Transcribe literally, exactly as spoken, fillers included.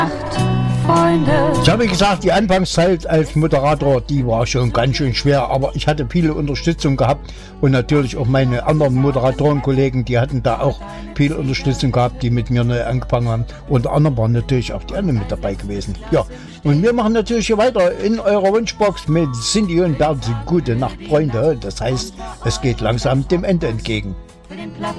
Ich habe gesagt, die Anfangszeit als Moderator, die war schon ganz schön schwer, aber ich hatte viele Unterstützung gehabt und natürlich auch meine anderen Moderatorenkollegen, die hatten da auch viel Unterstützung gehabt, die mit mir neu angefangen haben. Unter anderem waren natürlich auch die anderen mit dabei gewesen. Ja, und wir machen natürlich hier weiter in eurer Wunschbox mit Cindy und Berti. Gute Nacht, Freunde. Das heißt, es geht langsam dem Ende entgegen. Für den Platz